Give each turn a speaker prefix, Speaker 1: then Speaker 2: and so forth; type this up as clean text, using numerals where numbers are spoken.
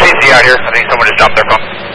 Speaker 1: AC out here. I think someone just dropped their phone.